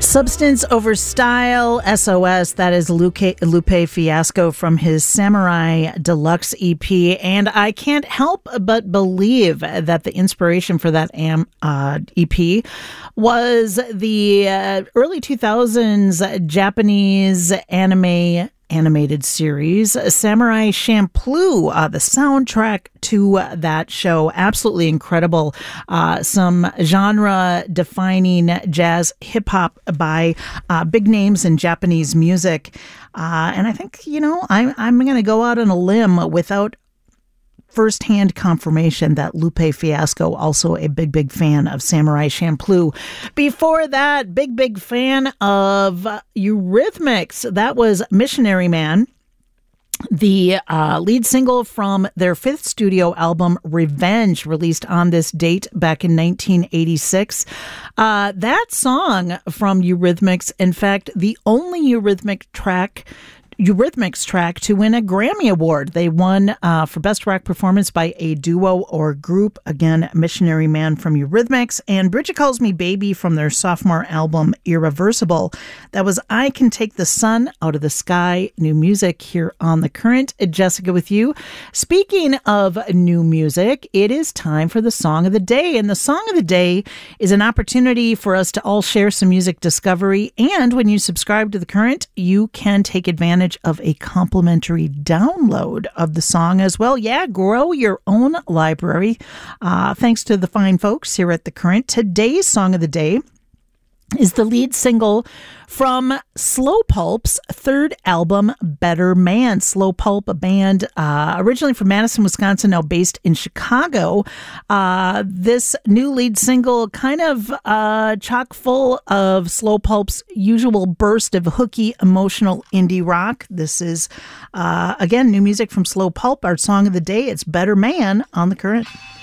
Substance Over Style, SOS. That is Lupe Fiasco from his Samurai Deluxe EP. And I can't help but believe that the inspiration for that EP was the early 2000s Japanese animated series, Samurai Champloo, the soundtrack to that show. Absolutely incredible. Some genre-defining jazz hip-hop by big names in Japanese music. And I think, I'm going to go out on a limb without first-hand confirmation that Lupe Fiasco, also a big fan of Samurai Champloo. Before that, big fan of Eurythmics. That was Missionary Man, the lead single from their fifth studio album, Revenge, released on this date back in 1986. That song from Eurythmics, in fact, the only Eurythmics track to win a Grammy Award. They won for Best Rock Performance by a Duo or Group. Again, Missionary Man from Eurythmics, and Bridget Calls Me Baby from their sophomore album, Irreversible. That was I Can Take the Sun Out of the Sky. New music here on The Current. Jessica with you. Speaking of new music, it is time for the Song of the Day. And the Song of the Day is an opportunity for us to all share some music discovery. And when you subscribe to The Current, you can take advantage of a complimentary download of the song as well. Yeah, grow your own library. Thanks to the fine folks here at The Current. Today's Song of the Day is the lead single from Slow Pulp's third album, Better Man. Slow Pulp, a band originally from Madison, Wisconsin, now based in Chicago. This new lead single kind of chock full of Slow Pulp's usual burst of hooky, emotional indie rock. This is, again, new music from Slow Pulp. Our song of the day, it's Better Man on The Current.